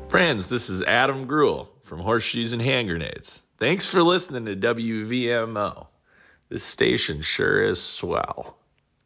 Friends, this is Adam Gruhl from Horseshoes and Hand Grenades. Thanks for listening to WVMO. This station sure is swell.